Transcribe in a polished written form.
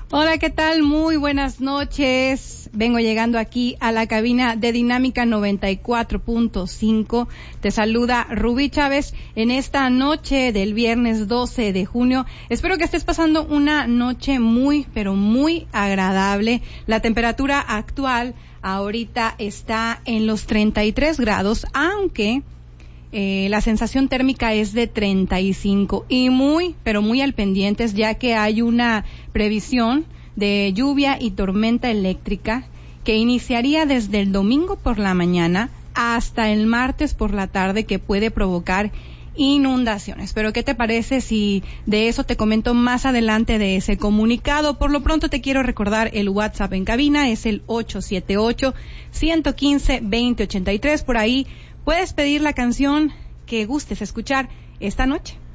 Hola, ¿qué tal? Muy buenas noches. Vengo llegando aquí a la cabina de Dinámica 94.5. Te saluda Rubí Chávez en esta noche del viernes 12 de junio. Espero que estés pasando una noche muy, pero muy agradable. La temperatura actual ahorita está en los 33 grados, aunque la sensación térmica es de 35 y muy, pero muy al pendientes, ya que hay una previsión de lluvia y tormenta eléctrica que iniciaría desde el domingo por la mañana hasta el martes por la tarde, que puede provocar inundaciones. Pero ¿qué te parece si de eso te comento más adelante de ese comunicado? Por lo pronto te quiero recordar el WhatsApp en cabina, es el 878-115-2083. Por ahí puedes pedir la canción que gustes escuchar esta noche.